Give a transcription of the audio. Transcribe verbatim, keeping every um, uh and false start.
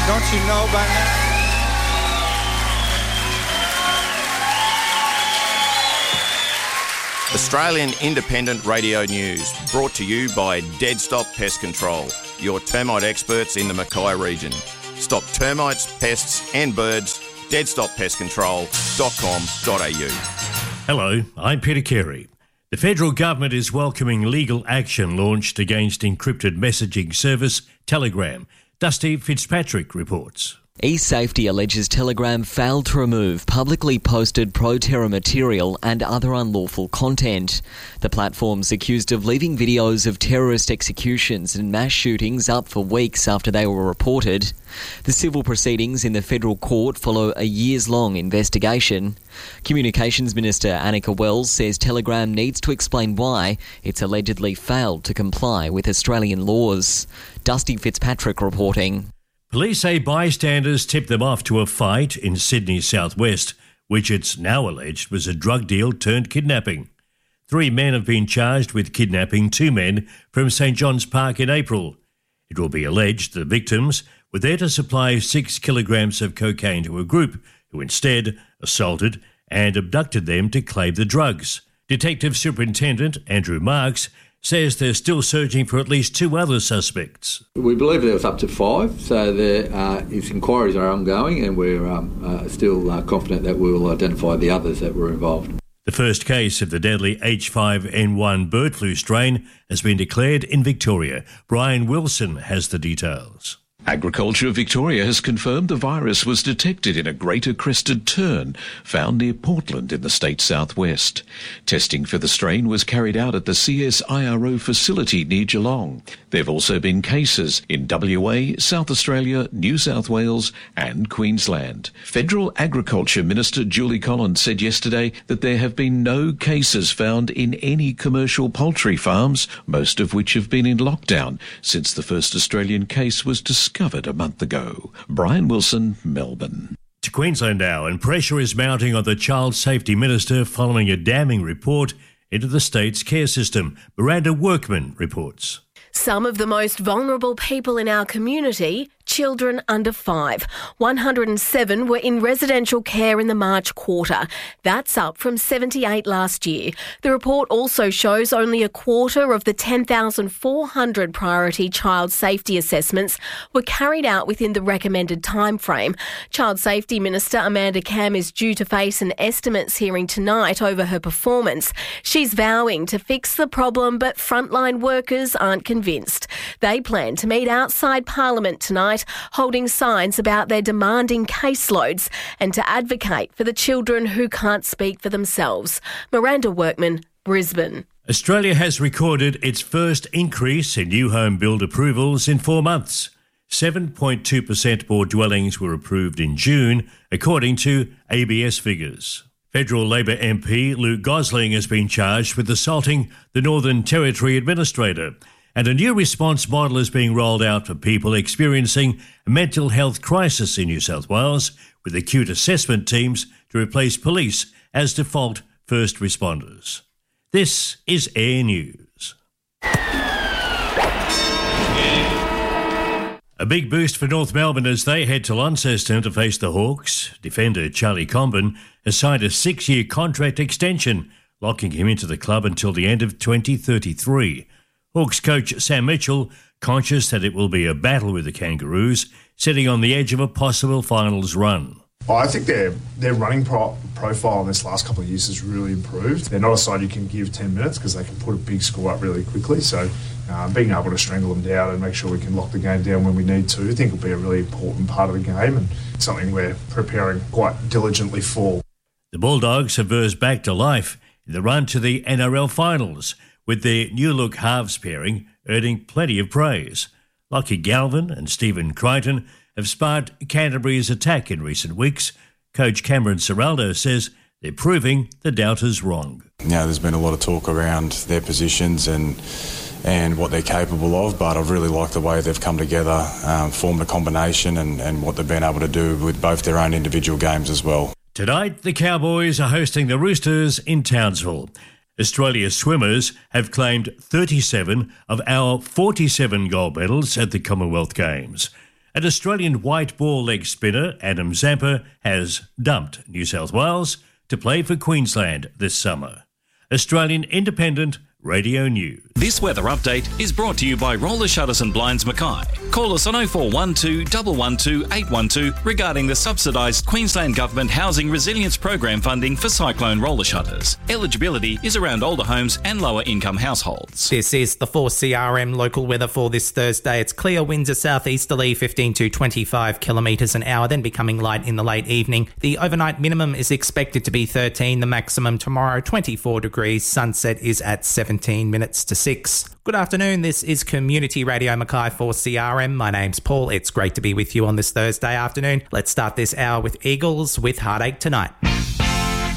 on, don't you know by now? Australian Independent Radio News, brought to you by Dead Stop Pest Control, your termite experts in the Mackay region. Stop termites, pests and birds. dead stop pest control dot com dot a u. Hello, I'm Peter Carey. The federal government is welcoming legal action launched against encrypted messaging service Telegram. Dusty Fitzpatrick reports. eSafety alleges Telegram failed to remove publicly posted pro-terror material and other unlawful content. The platform's accused of leaving videos of terrorist executions and mass shootings up for weeks after they were reported. The civil proceedings in the federal court follow a years-long investigation. Communications Minister Annika Wells says Telegram needs to explain why it's allegedly failed to comply with Australian laws. Dusty Fitzpatrick reporting. Police say bystanders tipped them off to a fight in Sydney's southwest, which it's now alleged was a drug deal turned kidnapping. Three men have been charged with kidnapping two men from St John's Park in April. It will be alleged the victims were there to supply six kilograms of cocaine to a group who instead assaulted and abducted them to claim the drugs. Detective Superintendent Andrew Marks says they're still searching for at least two other suspects. We believe there was up to five, so there uh, is inquiries are ongoing, and we're um, uh, still uh, confident that we will identify the others that were involved. The first case of the deadly H five N one bird flu strain has been declared in Victoria. Brian Wilson has the details. Agriculture Victoria has confirmed the virus was detected in a greater crested tern found near Portland in the state's southwest. Testing for the strain was carried out at the C S I R O facility near Geelong. There have also been cases in W A, South Australia, New South Wales and Queensland. Federal Agriculture Minister Julie Collins said yesterday that there have been no cases found in any commercial poultry farms, most of which have been in lockdown since the first Australian case was discovered Discovered a month ago. Brian Wilson, Melbourne. To Queensland now, and pressure is mounting on the Child Safety Minister following a damning report into the state's care system. Miranda Workman reports. Some of the most vulnerable people in our community, children under five. one hundred seven were in residential care in the March quarter. That's up from seventy-eight last year. The report also shows only a quarter of the ten thousand four hundred priority child safety assessments were carried out within the recommended timeframe. Child Safety Minister Amanda Cam is due to face an estimates hearing tonight over her performance. She's vowing to fix the problem, but frontline workers aren't convinced. They plan to meet outside Parliament tonight, holding signs about their demanding caseloads and to advocate for the children who can't speak for themselves. Miranda Workman, Brisbane. Australia has recorded its first increase in new home build approvals in four months. seven point two percent more dwellings were approved in June, according to A B S figures. Federal Labor M P Luke Gosling has been charged with assaulting the Northern Territory Administrator. And a new response model is being rolled out for people experiencing a mental health crisis in New South Wales, with acute assessment teams to replace police as default first responders. This is Air News. A big boost for North Melbourne as they head to Launceston to face the Hawks. Defender Charlie Comben has signed a six-year contract extension, locking him into the club until the end of twenty thirty-three. Hawks coach Sam Mitchell, conscious that it will be a battle with the Kangaroos, sitting on the edge of a possible finals run. Oh, I think their their running pro- profile in this last couple of years has really improved. They're not a side you can give ten minutes because they can put a big score up really quickly. So uh, being able to strangle them down and make sure we can lock the game down when we need to, I think will be a really important part of the game and something we're preparing quite diligently for. The Bulldogs have versed back to life in the run to the N R L finals, with their new-look halves pairing earning plenty of praise. Lockie Galvin and Stephen Crichton have sparked Canterbury's attack in recent weeks. Coach Cameron Ciraldo says they're proving the doubters wrong. Yeah, there's been a lot of talk around their positions and and what they're capable of, but I've really liked the way they've come together, um, formed a combination and, and what they've been able to do with both their own individual games as well. Tonight, the Cowboys are hosting the Roosters in Townsville. Australia's swimmers have claimed thirty-seven of our forty-seven gold medals at the Commonwealth Games. And Australian white ball leg spinner Adam Zampa has dumped New South Wales to play for Queensland this summer. Australian Independent Radio News. This weather update is brought to you by Roller Shutters and Blinds Mackay. Call us on oh four one two, one one two, eight one two regarding the subsidised Queensland Government Housing Resilience Program funding for cyclone roller shutters. Eligibility is around older homes and lower income households. This is the four C R M local weather for this Thursday. It's clear, winds are southeasterly, fifteen to twenty-five kilometres an hour, then becoming light in the late evening. The overnight minimum is expected to be thirteen, the maximum tomorrow twenty-four degrees. Sunset is at seventeen minutes to six. Good afternoon, this is Community Radio Mackay for C R M. My name's Paul. It's great to be with you on this Thursday afternoon. Let's start this hour with Eagles with Heartache Tonight.